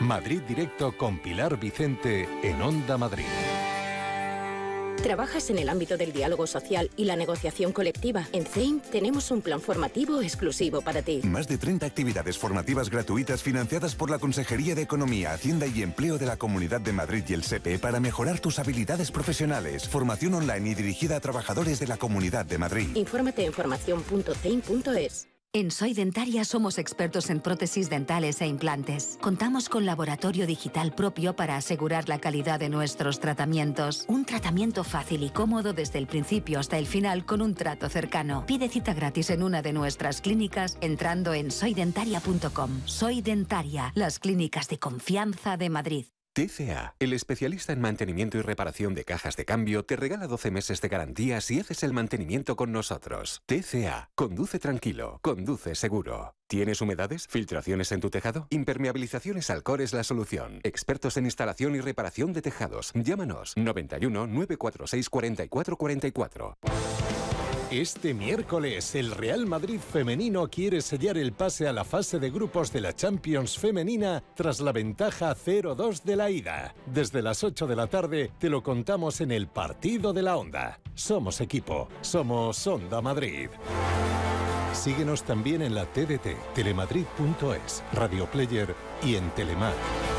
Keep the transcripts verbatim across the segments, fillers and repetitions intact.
Madrid Directo con Pilar Vicente en Onda Madrid. ¿Trabajas en el ámbito del diálogo social y la negociación colectiva? En C E I M tenemos un plan formativo exclusivo para ti. Más de treinta actividades formativas gratuitas financiadas por la Consejería de Economía, Hacienda y Empleo de la Comunidad de Madrid y el S E P E para mejorar tus habilidades profesionales. Formación online y dirigida a trabajadores de la Comunidad de Madrid. Infórmate en formación punto ceim punto es. En Soy Dentaria somos expertos en prótesis dentales e implantes. Contamos con laboratorio digital propio para asegurar la calidad de nuestros tratamientos. Un tratamiento fácil y cómodo desde el principio hasta el final con un trato cercano. Pide cita gratis en una de nuestras clínicas entrando en soy dentaria punto com. Soy Dentaria, las clínicas de confianza de Madrid. T C A, el especialista en mantenimiento y reparación de cajas de cambio, te regala doce meses de garantía si haces el mantenimiento con nosotros. T C A, conduce tranquilo, conduce seguro. ¿Tienes humedades? ¿Filtraciones en tu tejado? Impermeabilizaciones Alcor es la solución. Expertos en instalación y reparación de tejados. Llámanos noventa y uno, nueve cuatro seis, cuarenta y cuatro cuarenta y cuatro. Este miércoles, el Real Madrid femenino quiere sellar el pase a la fase de grupos de la Champions femenina tras la ventaja cero dos de la ida. Desde las ocho de la tarde te lo contamos en el Partido de la Onda. Somos equipo, somos Onda Madrid. Síguenos también en la T D T, telemadrid punto es, Radio Player y en Telemar.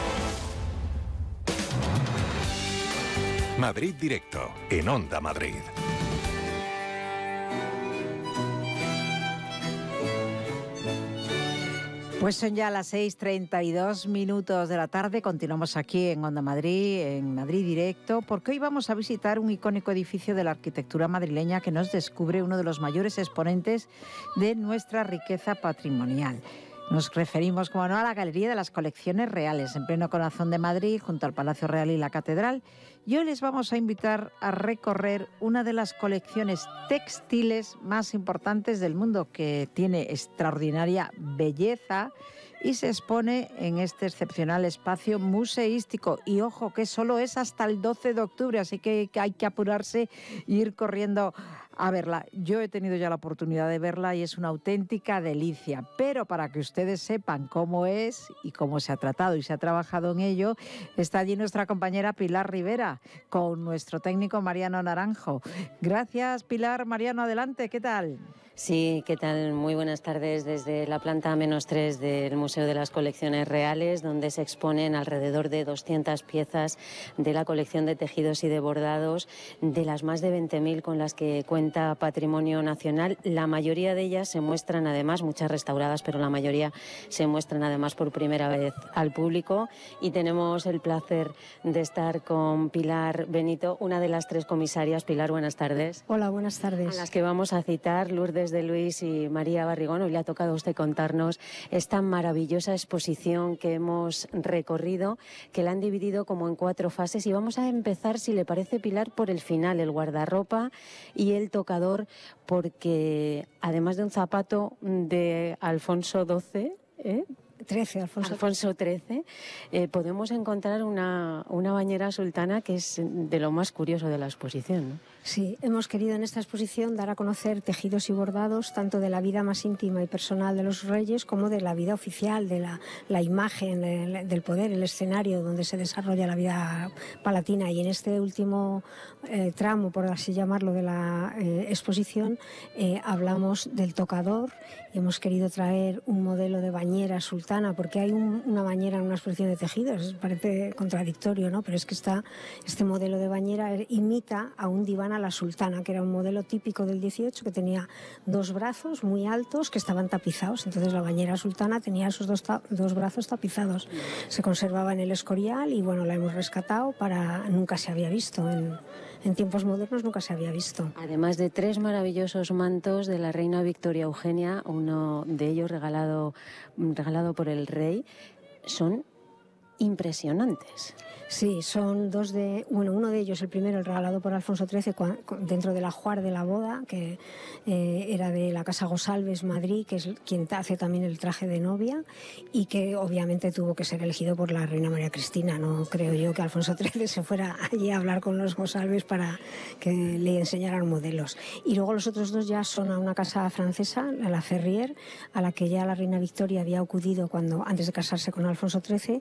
Madrid Directo, en Onda Madrid. Pues son ya las seis treinta y dos minutos de la tarde. Continuamos aquí en Onda Madrid, en Madrid Directo, porque hoy vamos a visitar un icónico edificio de la arquitectura madrileña que nos descubre uno de los mayores exponentes de nuestra riqueza patrimonial. Nos referimos, como no, a la Galería de las Colecciones Reales, en pleno corazón de Madrid, junto al Palacio Real y la Catedral. Y hoy les vamos a invitar a recorrer una de las colecciones textiles más importantes del mundo, que tiene extraordinaria belleza y se expone en este excepcional espacio museístico. Y ojo, que solo es hasta el doce de octubre, así que hay que apurarse e ir corriendo a verla. Yo he tenido ya la oportunidad de verla y es una auténtica delicia. Pero para que ustedes sepan cómo es y cómo se ha tratado y se ha trabajado en ello, está allí nuestra compañera Pilar Rivera con nuestro técnico Mariano Naranjo. Gracias, Pilar. Mariano, adelante, ¿qué tal? Sí, ¿qué tal? Muy buenas tardes desde la planta menos tres del Museo de las Colecciones Reales, donde se exponen alrededor de doscientas piezas de la colección de tejidos y de bordados, de las más de veinte mil con las que cuenta Patrimonio Nacional. La mayoría de ellas se muestran además, muchas restauradas, pero la mayoría se muestran además por primera vez al público. Y tenemos el placer de estar con Pilar Benito, una de las tres comisarias. Pilar, buenas tardes. Hola, buenas tardes. A las que vamos a citar, Lourdes de Luis y María Barrigón. Hoy le ha tocado a usted contarnos esta maravillosa exposición que hemos recorrido, que la han dividido como en cuatro fases, y vamos a empezar, si le parece, Pilar, por el final, el guardarropa y el tocador, porque además de un zapato de Alfonso doce, ¿eh? trece, Alfonso. Alfonso trece, eh, podemos encontrar una, una bañera sultana que es de lo más curioso de la exposición, ¿no? Sí, hemos querido en esta exposición dar a conocer tejidos y bordados tanto de la vida más íntima y personal de los reyes como de la vida oficial, de la, la imagen el, del poder, el escenario donde se desarrolla la vida palatina. Y en este último eh, tramo, por así llamarlo, de la eh, exposición, eh, hablamos del tocador y hemos querido traer un modelo de bañera sultana, porque hay un, una bañera en una exposición de tejidos, parece contradictorio, ¿no? Pero es que está, este modelo de bañera imita a un diván a la sultana, que era un modelo típico del dieciocho, que tenía dos brazos muy altos que estaban tapizados. Entonces la bañera sultana tenía esos dos, dos brazos tapizados. Se conservaba en el Escorial y bueno, la hemos rescatado para... Nunca se había visto, en, en tiempos modernos nunca se había visto. Además de tres maravillosos mantos de la reina Victoria Eugenia, uno de ellos regalado, regalado por el rey, son impresionantes. Sí, son dos de... Bueno, uno de ellos, el primero, el regalado por Alfonso trece, dentro del ajuar de la boda, que eh, era de la Casa Gosalves, Madrid, que es quien hace también el traje de novia, y que obviamente tuvo que ser elegido por la reina María Cristina. No creo yo que Alfonso trece se fuera allí a hablar con los Gosalves para que le enseñaran modelos. Y luego los otros dos ya son a una casa francesa, a la Ferrier, a la que ya la reina Victoria había acudido cuando, antes de casarse con Alfonso trece, y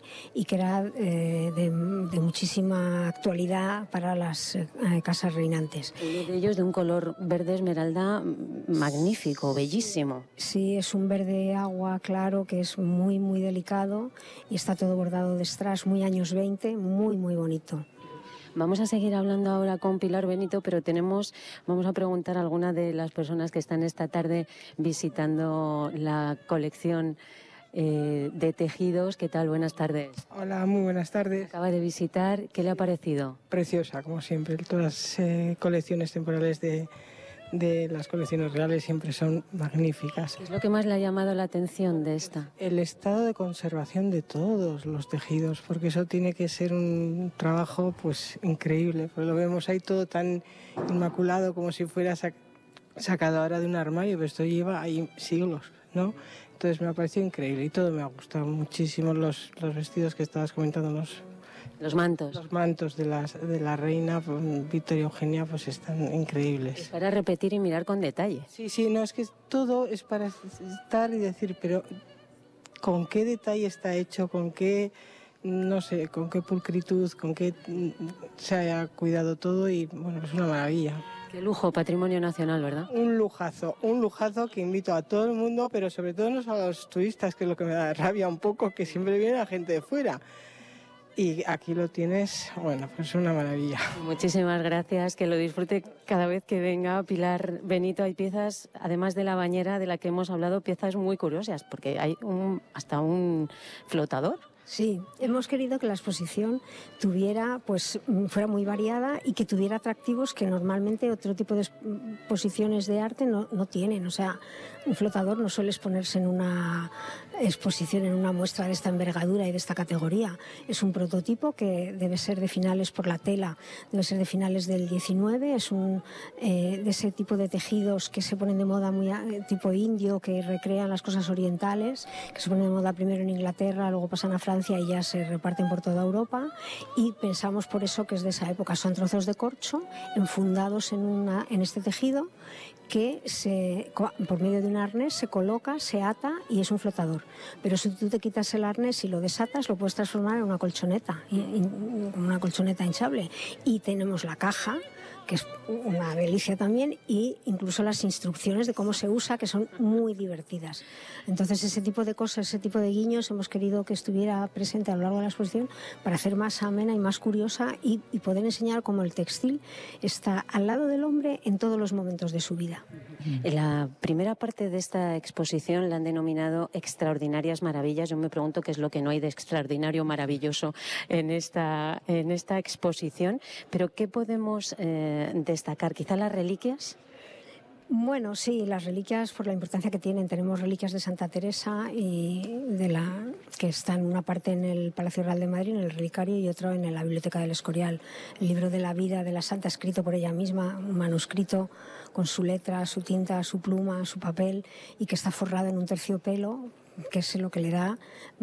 que era eh, de, de muchísima actualidad para las eh, casas reinantes. Uno de ellos de un color verde esmeralda magnífico, bellísimo. Sí, es un verde agua claro que es muy, muy delicado y está todo bordado de strass, muy años veinte, muy, muy bonito. Vamos a seguir hablando ahora con Pilar Benito, pero tenemos, vamos a preguntar a alguna de las personas que están esta tarde visitando la colección eh, de tejidos. ¿Qué tal? Buenas tardes. Hola, muy buenas tardes. Acaba de visitar. ¿Qué le ha parecido? Preciosa, como siempre. Todas las eh, colecciones temporales de, de las colecciones reales siempre son magníficas. ¿Qué es lo que más le ha llamado la atención de esta? El estado de conservación de todos los tejidos, porque eso tiene que ser un trabajo pues increíble, porque lo vemos ahí todo tan inmaculado como si fuera sac sacado ahora de un armario, pero esto lleva ahí siglos, ¿no? Entonces me ha parecido increíble y todo me ha gustado muchísimo. Los, los vestidos que estabas comentando, los Los mantos. Los mantos de, las, de la reina Victoria Eugenia pues están increíbles. Es para repetir y mirar con detalle. Sí, sí, no, es que todo es para estar y decir, pero ¿con qué detalle está hecho? ¿Con qué, no sé, con qué pulcritud, con qué se haya cuidado todo? Y bueno, es una maravilla. Qué lujo, patrimonio nacional, ¿verdad? Un lujazo, un lujazo que invito a todo el mundo, pero sobre todo no a los turistas, que es lo que me da rabia un poco, que siempre viene la gente de fuera. Y aquí lo tienes, bueno, pues es una maravilla. Muchísimas gracias, que lo disfrute cada vez que venga. Pilar Benito, hay piezas, además de la bañera de la que hemos hablado, piezas muy curiosas, porque hay un, hasta un flotador. Sí, hemos querido que la exposición tuviera, pues, fuera muy variada y que tuviera atractivos que normalmente otro tipo de exposiciones de arte no, no tienen. O sea, un flotador no suele exponerse en una exposición, en una muestra de esta envergadura y de esta categoría. Es un prototipo que debe ser de finales, por la tela, debe ser de finales del diecinueve. Es un eh, de ese tipo de tejidos que se ponen de moda, muy tipo indio, que recrean las cosas orientales, que se ponen de moda primero en Inglaterra, luego pasan a Francia y ya se reparten por toda Europa, y pensamos por eso que es de esa época. Son trozos de corcho enfundados en, una, en este tejido que se, por medio de un arnés se coloca, se ata y es un flotador. Pero si tú te quitas el arnés y lo desatas, lo puedes transformar en una colchoneta, una colchoneta hinchable. Y tenemos la caja, que es una delicia también, y incluso las instrucciones de cómo se usa, que son muy divertidas. Entonces, ese tipo de cosas, ese tipo de guiños, hemos querido que estuviera presente a lo largo de la exposición para hacer más amena y más curiosa y, y poder enseñar cómo el textil está al lado del hombre en todos los momentos de su vida. La primera parte de esta exposición la han denominado Extraordinarias Maravillas. Yo me pregunto qué es lo que no hay de extraordinario, maravilloso en esta, en esta exposición, pero ¿qué podemos eh, destacar? ¿Quizá las reliquias? Bueno, sí, las reliquias por la importancia que tienen. Tenemos reliquias de Santa Teresa y de la que están una parte en el Palacio Real de Madrid, en el relicario, y otra en la Biblioteca del Escorial. El libro de la vida de la santa, escrito por ella misma, un manuscrito con su letra, su tinta, su pluma, su papel, y que está forrado en un terciopelo, que es lo que le da,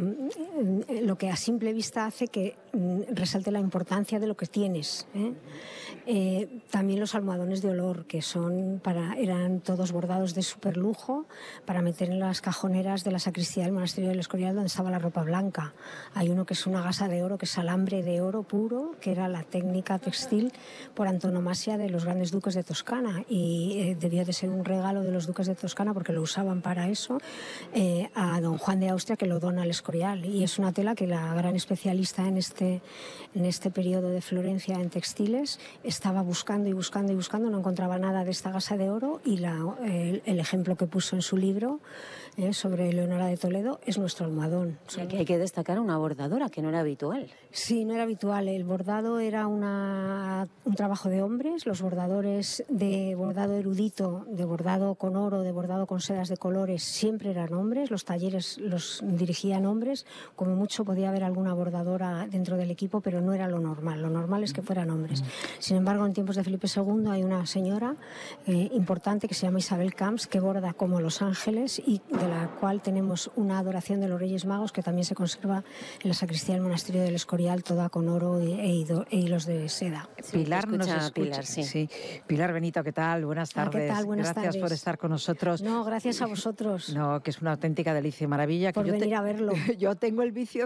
lo que a simple vista hace que resalte la importancia de lo que tienes, ¿eh? Eh, también los almohadones de olor, que son para, eran todos bordados de superlujo para meter en las cajoneras de la sacristía del monasterio del Escorial, donde estaba la ropa blanca. Hay uno que es una gasa de oro, que es alambre de oro puro, que era la técnica textil por antonomasia de los grandes duques de Toscana, y eh, debió de ser un regalo de los duques de Toscana, porque lo usaban para eso, eh, a don Juan de Austria, que lo dona al Escorial. Y es una tela que la gran especialista en este, en este periodo de Florencia en textiles estaba buscando y buscando y buscando, no encontraba nada de esta gasa de oro, y la, el, el ejemplo que puso en su libro eh, sobre Leonora de Toledo es nuestro almohadón. O sea, que hay que destacar una bordadora, que no era habitual. Sí, no era habitual. El bordado era una, un trabajo de hombres. Los bordadores de bordado erudito, de bordado con oro, de bordado con sedas de colores, siempre eran hombres. Los talleres los dirigían hombres. Como mucho podía haber alguna bordadora dentro del equipo, pero no era lo normal. Lo normal es que fueran hombres. Sin embargo, en tiempos de Felipe segundo hay una señora eh, importante que se llama Isabel Camps, que borda como Los Ángeles, y de la cual tenemos una adoración de los Reyes Magos, que también se conserva en la sacristía del monasterio del Escorial, toda con oro e, e hilos de seda. Pilar sí, nos escucha. Pilar, sí. sí. Pilar Benito, ¿qué tal? Buenas tardes. Ah, ¿qué tal? Buenas Gracias tardes. por estar con nosotros. No, gracias a vosotros. No, que es una auténtica delicia y maravilla. Por que yo venir te... a verlo. Yo tengo el vicio